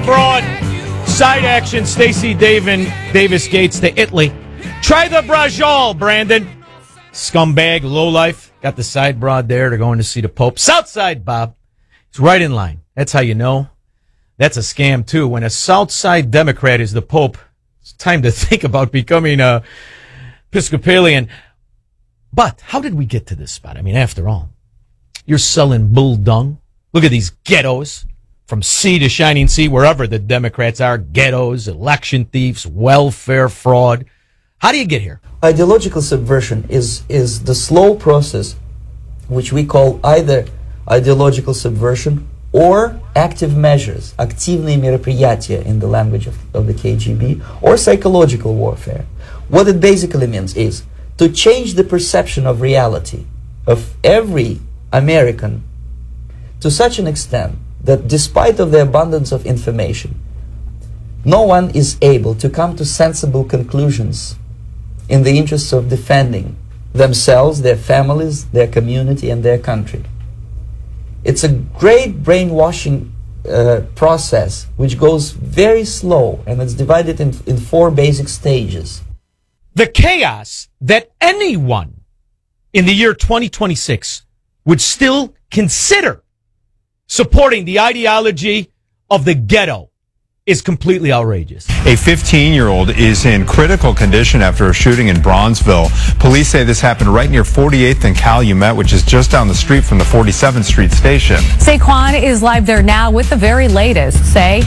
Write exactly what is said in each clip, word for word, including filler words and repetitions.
fraud. Side action, Stacey Davis Gates to Italy. Try the brajol, Brandon. Scumbag, lowlife. Got the side broad there. They're going to see the Pope. Southside Bob. It's right in line. That's how you know. That's a scam, too. When a Southside Democrat is the Pope, it's time to think about becoming a Episcopalian. But how did we get to this spot? I mean, after all, you're selling bull dung. Look at these ghettos. From sea to shining sea, wherever the Democrats are, ghettos, election thieves, welfare fraud. How do you get here? Ideological subversion is, is the slow process which we call either ideological subversion or active measures, активные мероприятия in the language of, of the K G B, or psychological warfare. What it basically means is to change the perception of reality of every American to such an extent that despite of the abundance of information, no one is able to come to sensible conclusions in the interests of defending themselves, their families, their community, and their country. It's a great brainwashing uh, process which goes very slow, and it's divided in, in four basic stages. The chaos that anyone in the year twenty twenty-six would still consider supporting the ideology of the ghetto is completely outrageous. A fifteen-year-old is in critical condition after a shooting in Bronzeville. Police say this happened right near forty-eighth and Calumet, which is just down the street from the forty-seventh Street station. Saquon is live there now with the very latest. Say.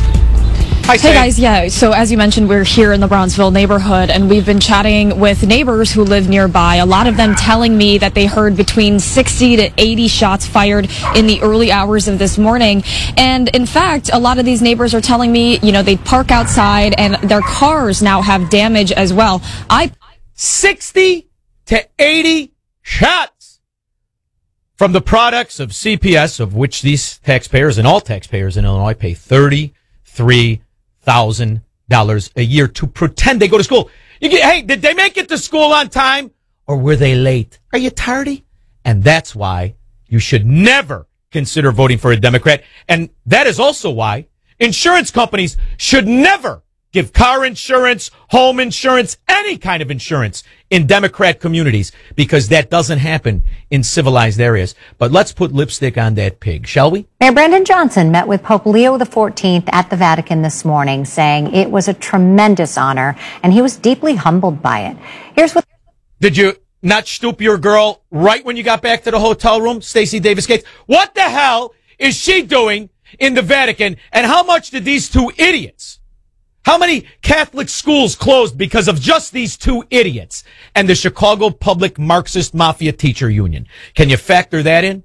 Hi, hey guys, yeah, so as you mentioned, we're here in the Bronzeville neighborhood, and we've been chatting with neighbors who live nearby, a lot of them telling me that they heard between sixty to eighty shots fired in the early hours of this morning. And in fact, a lot of these neighbors are telling me, you know, they park outside and their cars now have damage as well. I sixty to eighty shots from the products of C P S, of which these taxpayers and all taxpayers in Illinois pay thirty-three thousand dollars a year to pretend they go to school. You get, hey, did they make it to school on time or were they late? Are you tardy? And that's why you should never consider voting for a Democrat. And that is also why insurance companies should never give car insurance, home insurance, any kind of insurance in Democrat communities, because that doesn't happen in civilized areas. But let's put lipstick on that pig, shall we? Mayor Brandon Johnson met with Pope Leo the fourteenth at the Vatican this morning, saying it was a tremendous honor and he was deeply humbled by it. Here's what... Did you not stoop your girl right when you got back to the hotel room, Stacey Davis Gates? What the hell is she doing in the Vatican, and how much did these two idiots... How many Catholic schools closed because of just these two idiots and the Chicago Public Marxist Mafia Teacher Union? Can you factor that in?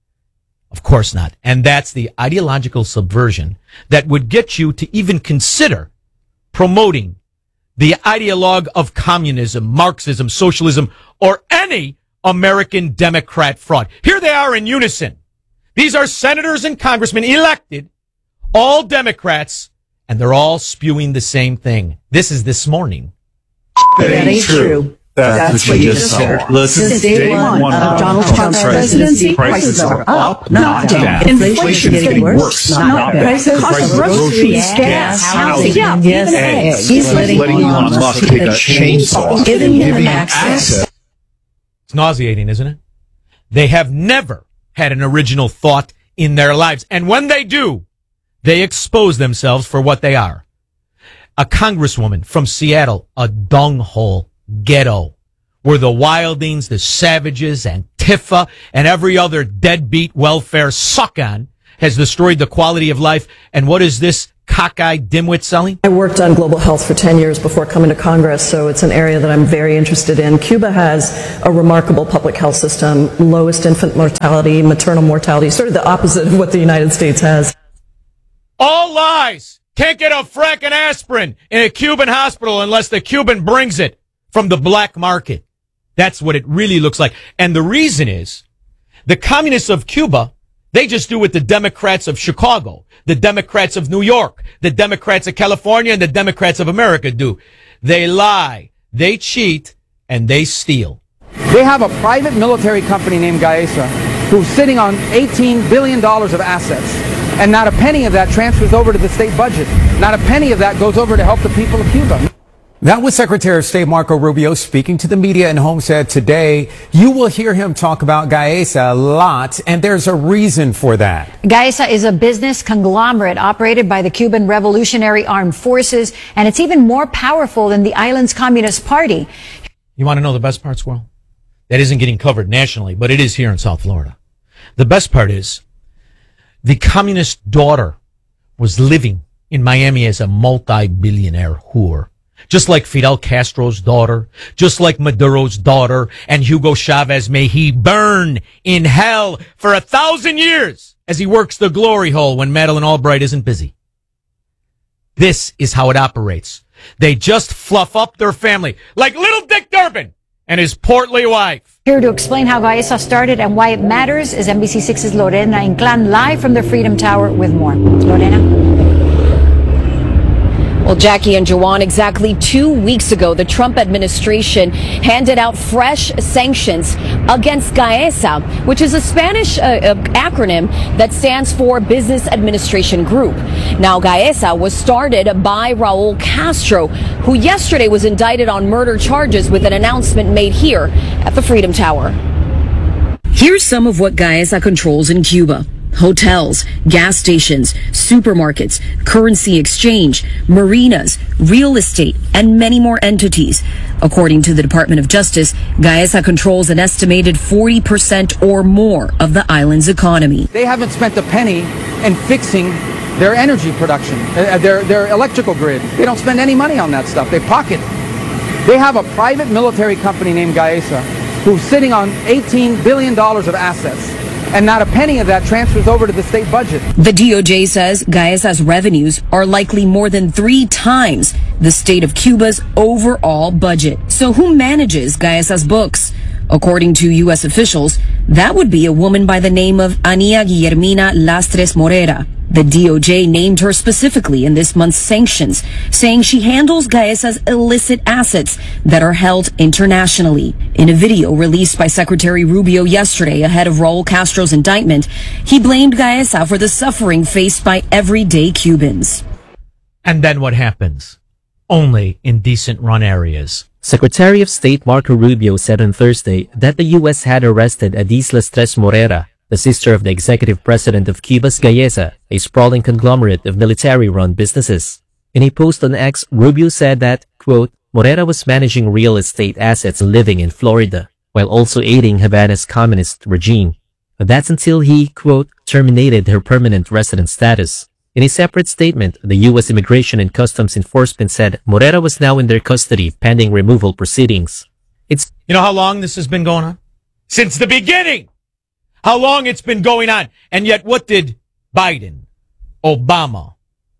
Of course not. And that's the ideological subversion that would get you to even consider promoting the ideologue of communism, Marxism, socialism, or any American Democrat fraud. Here they are in unison. These are senators and congressmen elected, all Democrats, and they're all spewing the same thing. This is this morning. That ain't true. That's, That's what you just said. Listen, since day one of Donald Trump's presidency, prices are up, not down. Inflation is getting worse, not better. Prices of groceries, gas, housing, yeah, even eggs. He's letting Elon Musk take a chainsaw, giving him access. It's nauseating, isn't it? They have never had an original thought in their lives. And when they do, they expose themselves for what they are. A congresswoman from Seattle, a dunghole ghetto, where the Wildings, the Savages, Antifa, and every other deadbeat welfare suck-on has destroyed the quality of life. And what is this cockeyed dimwit selling? I worked on global health for ten years before coming to Congress, so it's an area that I'm very interested in. Cuba has a remarkable public health system, lowest infant mortality, maternal mortality, sort of the opposite of what the United States has. All lies. Can't get a frackin' aspirin in a Cuban hospital unless the Cuban brings it from the black market. That's what it really looks like. And the reason is the communists of Cuba, they just do what the Democrats of Chicago, the Democrats of New York, the Democrats of California, and the Democrats of America do. They lie, they cheat, and they steal. They have a private military company named Gaesa who's sitting on eighteen billion dollars of assets. And not a penny of that transfers over to the state budget. Not a penny of that goes over to help the people of Cuba. That was Secretary of State Marco Rubio speaking to the media in Homestead today. You will hear him talk about Gaesa a lot, and there's a reason for that. Gaesa is a business conglomerate operated by the Cuban Revolutionary Armed Forces, and it's even more powerful than the island's Communist Party. You want to know the best part, Squirrel? That isn't getting covered nationally, but it is here in South Florida. The best part is the communist daughter was living in Miami as a multi-billionaire whore. Just like Fidel Castro's daughter, just like Maduro's daughter, and Hugo Chavez, may he burn in hell for a thousand years as he works the glory hole when Madeleine Albright isn't busy. This is how it operates. They just fluff up their family, like little Dick Durbin and his portly wife. Here to explain how Gaesa started and why it matters is N B C six's Lorena Inclán, live from the Freedom Tower with more. Lorena? Well, Jackie and Joanne, exactly two weeks ago, the Trump administration handed out fresh sanctions against Gaesa, which is a Spanish uh, uh, acronym that stands for Business Administration Group. Now, Gaesa was started by Raul Castro, who yesterday was indicted on murder charges with an announcement made here at the Freedom Tower. Here's some of what Gaesa controls in Cuba. Hotels, gas stations, supermarkets, currency exchange, marinas, real estate, and many more entities. According to the Department of Justice, Gaesa controls an estimated forty percent or more of the island's economy. They haven't spent a penny in fixing their energy production, uh, their, their electrical grid. They don't spend any money on that stuff. They pocket. They have a private military company named Gaesa who's sitting on eighteen billion dollars of assets. And not a penny of that transfers over to the state budget. The D O J says Gaesa's revenues are likely more than three times the state of Cuba's overall budget. So who manages Gaesa's books? According to U S officials, that would be a woman by the name of Ania Guillermina Lastres Morera. The D O J named her specifically in this month's sanctions, saying she handles Gaesa's illicit assets that are held internationally. In a video released by Secretary Rubio yesterday ahead of Raul Castro's indictment, he blamed Gaesa for the suffering faced by everyday Cubans. And then what happens? Only in decent run areas. Secretary of State Marco Rubio said on Thursday that the U S had arrested Adis Lastres Morera, the sister of the executive president of Cuba's Gaesa, a sprawling conglomerate of military-run businesses. In a post on X, Rubio said that, quote, Morera was managing real estate assets living in Florida, while also aiding Havana's communist regime. But that's until he, quote, terminated her permanent resident status. In a separate statement, the U S Immigration and Customs Enforcement said Morera was now in their custody pending removal proceedings. It's You know how long this has been going on? Since the beginning! How long it's been going on. And yet what did Biden, Obama,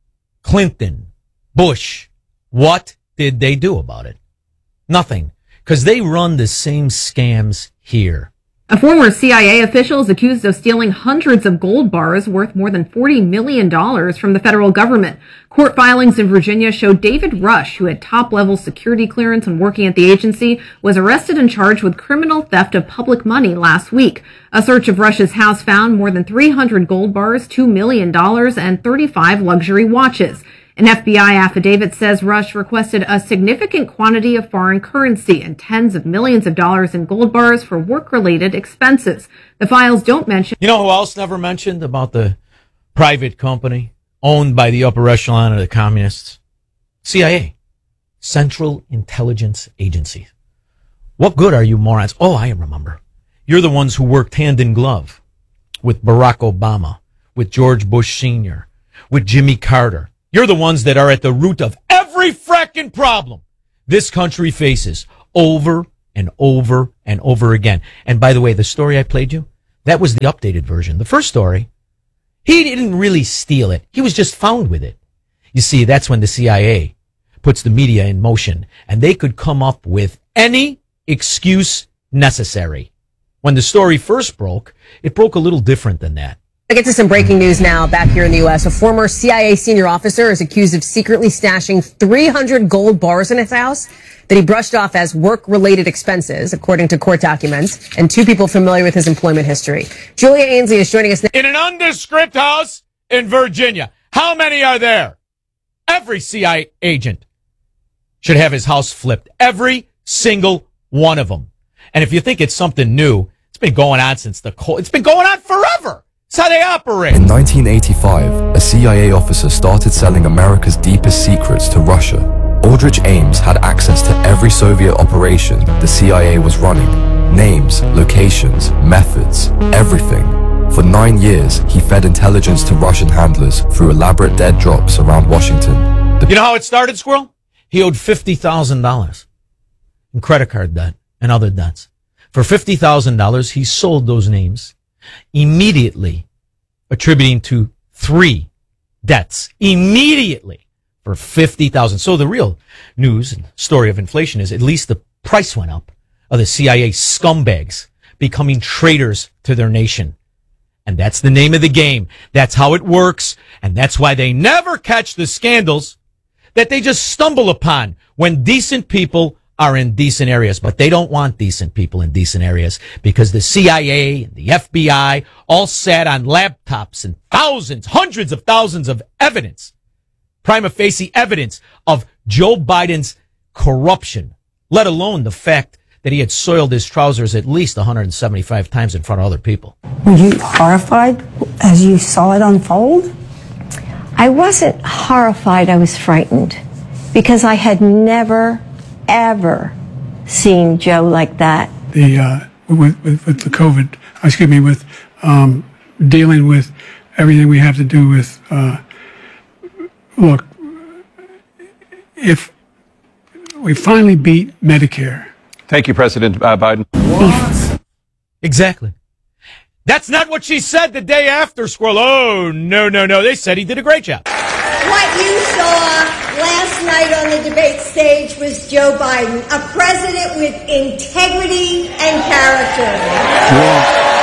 Clinton, Bush, what did they do about it? Nothing. Because they run the same scams here. A former C I A official is accused of stealing hundreds of gold bars worth more than forty million dollars from the federal government. Court filings in Virginia show David Rush, who had top-level security clearance and working at the agency, was arrested and charged with criminal theft of public money last week. A search of Rush's house found more than three hundred gold bars, two million dollars, and thirty-five luxury watches. An F B I affidavit says Rush requested a significant quantity of foreign currency and tens of millions of dollars in gold bars for work-related expenses. The files don't mention... You know who else never mentioned about the private company owned by the upper echelon of the communists? C I A. Central Intelligence Agency. What good are you morons? Oh, I remember. You're the ones who worked hand in glove with Barack Obama, with George Bush Senior, with Jimmy Carter. You're the ones that are at the root of every fracking problem this country faces over and over and over again. And by the way, the story I played you, that was the updated version. The first story, he didn't really steal it. He was just found with it. You see, that's when the C I A puts the media in motion, and they could come up with any excuse necessary. When the story first broke, it broke a little different than that. I get to some breaking news now back here in the U S. A former C I A senior officer is accused of secretly stashing three hundred gold bars in his house that he brushed off as work-related expenses, according to court documents, and two people familiar with his employment history. Julia Ainsley is joining us now. In an nondescript house in Virginia. How many are there? Every C I A agent should have his house flipped. Every single one of them. And if you think it's something new, it's been going on since the cold. It's been going on forever. It's how they operate. In nineteen eighty-five, a C I A officer started selling America's deepest secrets to Russia. Aldrich Ames had access to every Soviet operation the C I A was running. Names, locations, methods, everything. For nine years, he fed intelligence to Russian handlers through elaborate dead drops around Washington. The You know how it started, Squirrel? He owed fifty thousand dollars in credit card debt and other debts. For fifty thousand dollars, he sold those names, immediately attributing to three debts. Immediately for fifty thousand dollars. So the real news and story of inflation is at least the price went up of the C I A scumbags becoming traitors to their nation. And that's the name of the game. That's how it works. And that's why they never catch the scandals that they just stumble upon when decent people are in decent areas. But they don't want decent people in decent areas because the C I A and the F B I all sat on laptops and thousands, hundreds of thousands of evidence, prima facie evidence of Joe Biden's corruption, let alone the fact that he had soiled his trousers at least one hundred seventy-five times in front of other people. Were you horrified as you saw it unfold? I wasn't horrified, I was frightened because I had never, ever seen Joe like that. The uh, with, with, with the COVID, excuse me, with um, dealing with everything we have to do with, uh, look, if we finally beat Medicare. Thank you, President uh, Biden. What? Exactly. That's not what she said the day after, Squirrel. Oh, no, no, no. They said he did a great job. What you saw last night on the debate stage was Joe Biden, a president with integrity and character. Yeah.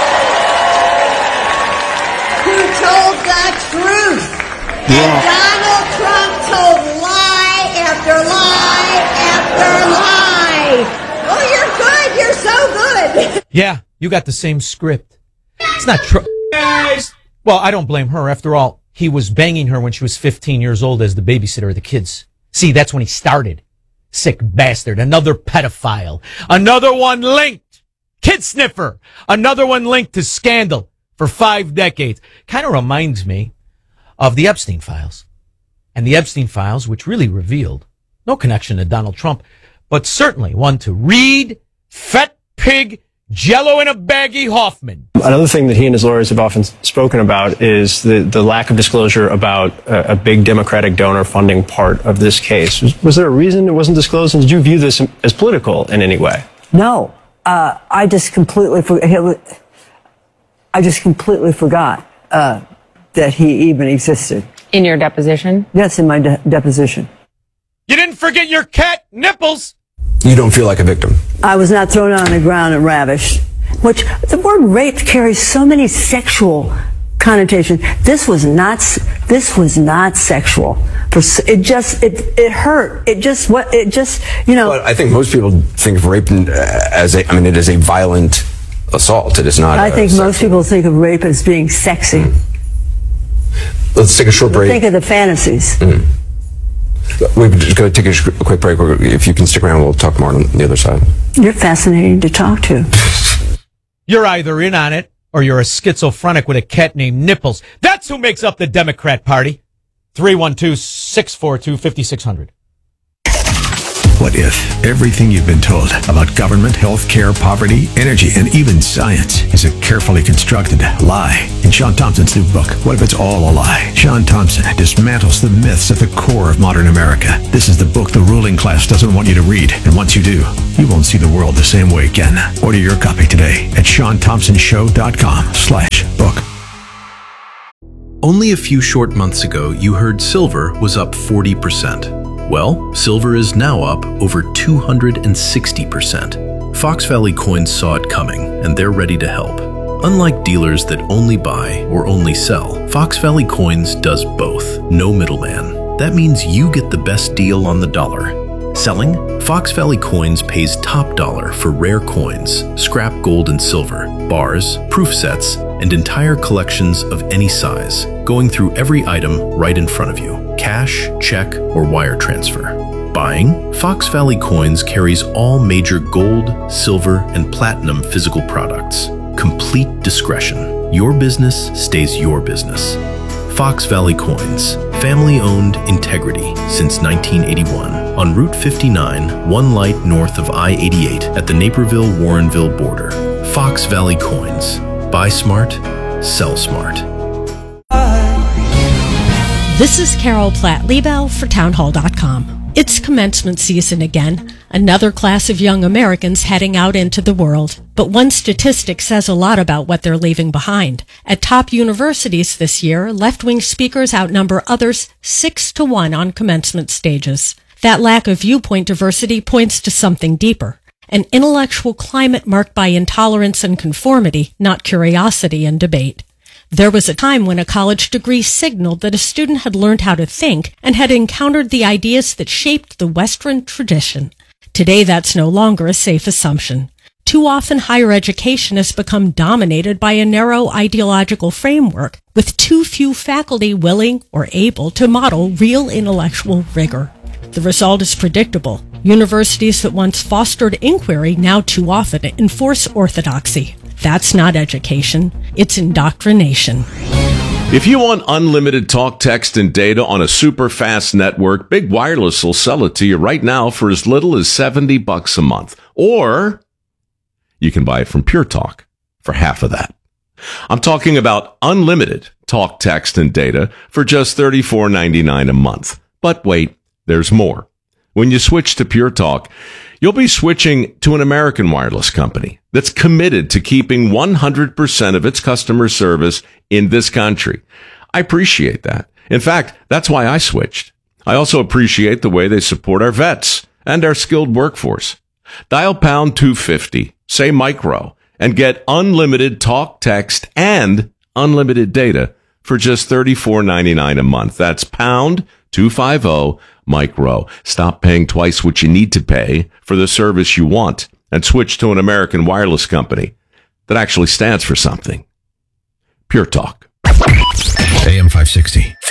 Who told the truth. Yeah. And Donald Trump told lie after lie after lie. Oh, you're good. You're so good. Yeah, you got the same script. It's not true. Well, I don't blame her. After all, he was banging her when she was fifteen years old as the babysitter of the kids. See, that's when he started. Sick bastard. Another pedophile. Another one linked. Kid sniffer. Another one linked to scandal for five decades. Kind of reminds me of the Epstein files. And the Epstein files, which really revealed no connection to Donald Trump, but certainly one to Reed, Fat Pig, Jello in a baggy Hoffman. Another thing that he and his lawyers have often spoken about is the, the lack of disclosure about a, a big Democratic donor funding part of this case. Was, was there a reason it wasn't disclosed, and did you view this as political in any way? No, uh, I just completely, I just completely forgot uh, that he even existed. In your deposition? Yes, in my de- deposition. You didn't forget your cat nipples. You don't feel like a victim. I was not thrown on the ground and ravished. Which, the word rape carries so many sexual connotations. This was not, this was not sexual. For, it just, it, it hurt. It just, what, it just, you know. But I think most people think of rape as a, I mean, it is a violent assault. It is not. I think most people think of rape as being sexy. Mm. Let's take a short break. Think of the fantasies. Mm. We're just going to take a, sh- a quick break. If you can stick around, we'll talk more on the other side. You're fascinating to talk to. You're either in on it or you're a schizophrenic with a cat named Nipples. That's who makes up the Democrat Party. three one two, six four two, five six zero zero. What if everything you've been told about government, healthcare, poverty, energy, and even science is a carefully constructed lie? In Sean Thompson's new book, What If It's All a Lie? Sean Thompson dismantles the myths at the core of modern America. This is the book the ruling class doesn't want you to read. And once you do, you won't see the world the same way again. Order your copy today at sean thompson show dot com slash book. Only a few short months ago, you heard silver was up forty percent. Well, silver is now up over two hundred sixty percent. Fox Valley Coins saw it coming, and they're ready to help. Unlike dealers that only buy or only sell, Fox Valley Coins does both. No middleman. That means you get the best deal on the dollar. Selling? Fox Valley Coins pays top dollar for rare coins, scrap gold and silver, bars, proof sets, and entire collections of any size, going through every item right in front of you. Cash, check, or wire transfer. Buying? Fox Valley Coins carries all major gold, silver, and platinum physical products. Complete discretion. Your business stays your business. Fox Valley Coins. Family-owned integrity since nineteen eighty-one. On Route fifty-nine, one light north of I eighty-eight at the Naperville-Warrenville border. Fox Valley Coins. Buy smart, sell smart. This is Carol Platt-Liebel for townhall dot com. It's commencement season again, another class of young Americans heading out into the world. But one statistic says a lot about what they're leaving behind. At top universities this year, left-wing speakers outnumber others six to one on commencement stages. That lack of viewpoint diversity points to something deeper. An intellectual climate marked by intolerance and conformity, not curiosity and debate. There was a time when a college degree signaled that a student had learned how to think and had encountered the ideas that shaped the Western tradition. Today, that's no longer a safe assumption. Too often, higher education has become dominated by a narrow ideological framework, with too few faculty willing or able to model real intellectual rigor. The result is predictable. Universities that once fostered inquiry now too often enforce orthodoxy. That's not education, it's indoctrination. If you want unlimited talk, text, and data on a super fast network, Big Wireless will sell it to you right now for as little as seventy bucks a month. Or you can buy it from Pure Talk for half of that. I'm talking about unlimited talk, text, and data for just thirty-four ninety-nine a month. But wait, there's more. When you switch to Pure Talk, you'll be switching to an American wireless company that's committed to keeping one hundred percent of its customer service in this country. I appreciate that. In fact, that's why I switched. I also appreciate the way they support our vets and our skilled workforce. Dial pound two fifty, say micro, and get unlimited talk, text, and unlimited data for just thirty-four ninety-nine a month. That's pound two fifty micro. Stop paying twice what you need to pay for the service you want and switch to an American wireless company that actually stands for something. Pure Talk. A M five sixty.